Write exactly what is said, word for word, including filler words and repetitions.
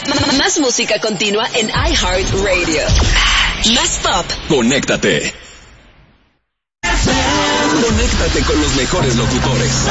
Más música continua en iHeartRadio. Más pop. Conéctate. Conéctate con los mejores locutores.